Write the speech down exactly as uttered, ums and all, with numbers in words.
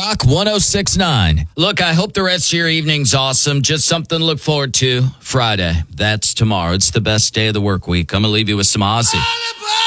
Rock one oh six point nine. Look, I hope the rest of your evening's awesome. Just something to look forward to. Friday. That's tomorrow. It's the best day of the work week. I'm going to leave you with some Ozzy.